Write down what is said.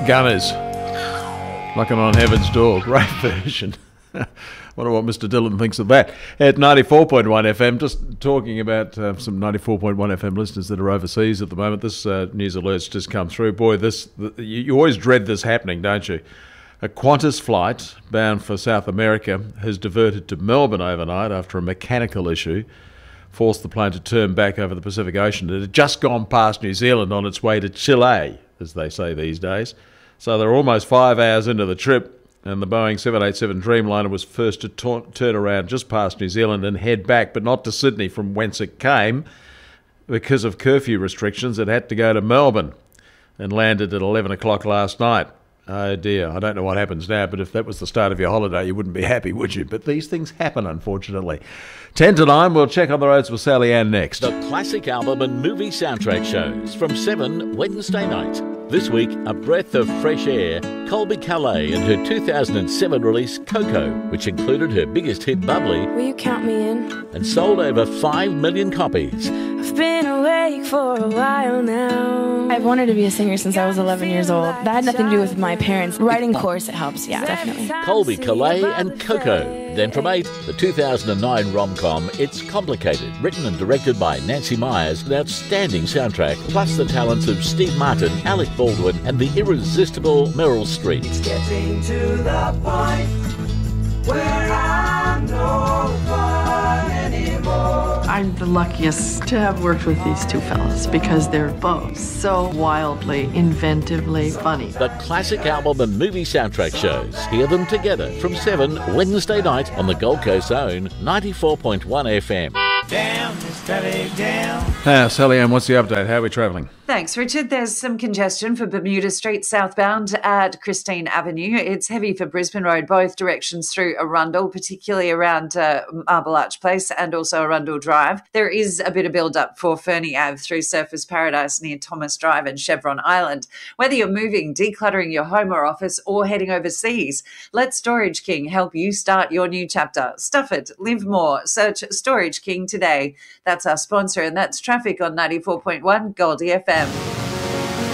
Gunners. Knocking on Heaven's Door. Great version. Wonder what Mr. Dillon thinks of that. At 94.1 FM, just talking about some 94.1 FM listeners that are overseas at the moment. This news alert's just come through. Boy, you always dread this happening, don't you? A Qantas flight bound for South America has diverted to Melbourne overnight after a mechanical issue forced the plane to turn back over the Pacific Ocean. It had just gone past New Zealand on its way to Chile, as they say these days. So they're almost 5 hours into the trip, and the Boeing 787 Dreamliner was first to turn around just past New Zealand and head back, but not to Sydney from whence it came. Because of curfew restrictions, it had to go to Melbourne and landed at 11 o'clock last night. Oh dear, I don't know what happens now, but if that was the start of your holiday, you wouldn't be happy, would you? But these things happen, unfortunately. 10 to 9, we'll check on the roads with Sally Ann next. The classic album and movie soundtrack shows from 7 Wednesday night. This week, a breath of fresh air, Colby Calais and her 2007 release Coco, which included her biggest hit Bubbly. Will you count me in? And sold over 5 million copies. I've been awake for a while now. I've wanted to be a singer since I was 11 years old. That had nothing to do with my parents. Writing course, it helps, yeah, definitely. Colby Calais and Coco. Then from 8, the 2009 rom-com It's Complicated, written and directed by Nancy Myers, an outstanding soundtrack, plus the talents of Steve Martin, Alec Baldwin and the irresistible Meryl Streep. It's getting to the point where I'm no fun anymore. I'm the luckiest to have worked with these two fellas because they're both so wildly, inventively funny. The classic album and movie soundtrack shows. Hear them together from 7 Wednesday night on the Gold Coast's own 94.1 FM. Down, steady down. Sally Ann, what's the update? How are we travelling? Thanks, Richard. There's some congestion for Bermuda Street southbound at Christine Avenue. It's heavy for Brisbane Road, both directions through Arundel, particularly around Marble Arch Place and also Arundel Drive. There is a bit of build-up for Fernie Ave through Surfers Paradise near Thomas Drive and Chevron Island. Whether you're moving, decluttering your home or office, or heading overseas, let Storage King help you start your new chapter. Stuff it, live more. Search Storage King today. That's our sponsor, and that's traffic on 94.1 Goldie FM.